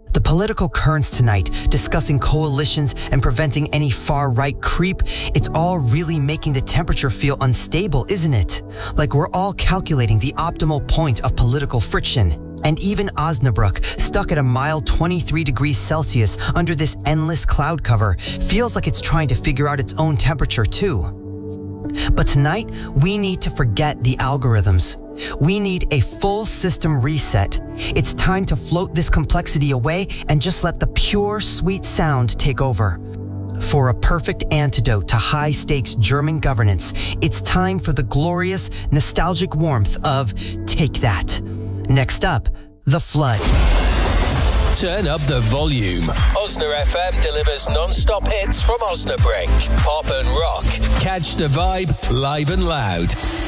The political currents tonight, discussing coalitions and preventing any far-right creep, it's all really making the temperature feel unstable, isn't it? Like we're all calculating the optimal point of political friction. And even Osnabrück, stuck at a mild 23 degrees Celsius under this endless cloud cover, feels like it's trying to figure out its own temperature too. But tonight, we need to forget the algorithms. We need a full system reset. It's time to float this complexity away and just let the pure, sweet sound take over. For a perfect antidote to high-stakes German governance, it's time for the glorious, nostalgic warmth of Take That. Next up, The Flood. Turn up the volume. Osna FM delivers non-stop hits from Osnabrück. Pop and rock. Catch the vibe live and loud.